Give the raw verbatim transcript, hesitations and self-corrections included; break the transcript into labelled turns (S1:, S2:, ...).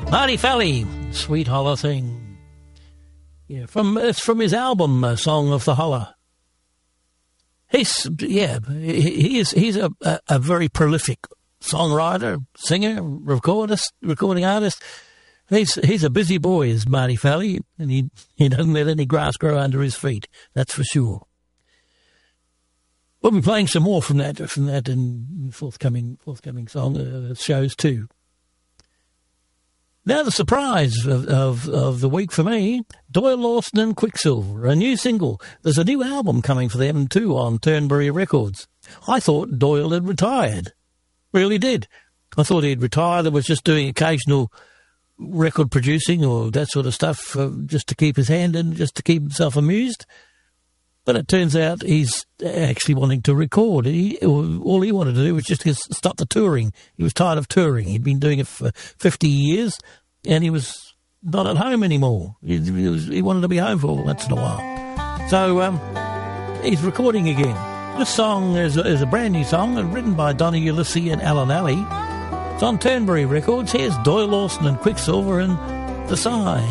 S1: Marty Fally, Sweet Holler Thing. Yeah, from it's from his album, uh, Song of the Holler. He's yeah, he, he is he's a, a, a very prolific songwriter, singer, recordist, recording artist. He's he's a busy boy, is Marty Fally, and he he doesn't let any grass grow under his feet. That's for sure. We'll be playing some more from that from that in forthcoming forthcoming song uh, shows too. Now the surprise of, of, of the week for me, Doyle Lawson and Quicksilver, a new single. There's a new album coming for them too on Turnberry Records. I thought Doyle had retired. Really did. I thought he'd retired and was just doing occasional record producing or that sort of stuff uh, just to keep his hand in, just to keep himself amused. But it turns out he's actually wanting to record. He, all he wanted to do was just stop the touring. He was tired of touring. He'd been doing it for fifty years, and he was not at home anymore. He, he, was, he wanted to be home for once in a while. So um, he's recording again. This song is a, is a brand new song, written by Donny Ulysses and Alan Alley. It's on Turnberry Records. Here's Doyle Lawson and Quicksilver and The Sigh.